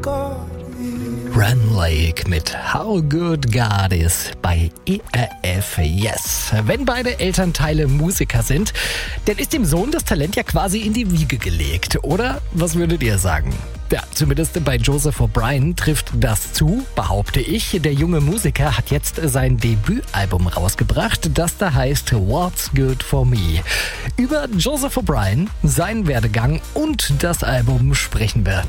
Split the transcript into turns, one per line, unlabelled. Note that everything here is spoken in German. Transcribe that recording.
Run Lake mit How Good God Is bei ERF Yes. Wenn beide Elternteile Musiker sind, dann ist dem Sohn das Talent ja quasi in die Wiege gelegt, oder? Was würdet ihr sagen? Ja, zumindest bei Joseph O'Brien trifft das zu, behaupte ich. Der junge Musiker hat jetzt sein Debütalbum rausgebracht, das da heißt What's Good For Me. Über Joseph O'Brien, seinen Werdegang und das Album sprechen wir